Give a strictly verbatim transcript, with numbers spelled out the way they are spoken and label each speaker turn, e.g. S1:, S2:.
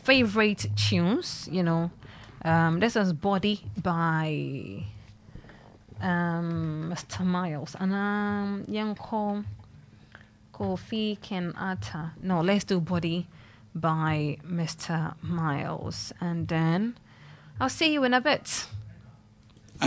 S1: favorite tunes, you know. Um, this is Body by um, Mister Miles. And um, young call Kofi Kenata. No, let's do Body by Mister Miles. And then I'll see you in a bit.